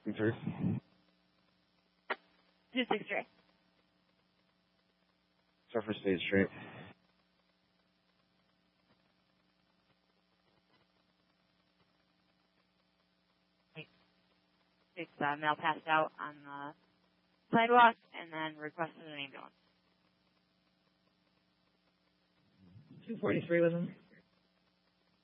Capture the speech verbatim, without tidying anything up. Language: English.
Two three. Two six three. Suffer State Street. It's uh, male passed out on the sidewalk and then requested an ambulance. two forty-three with him.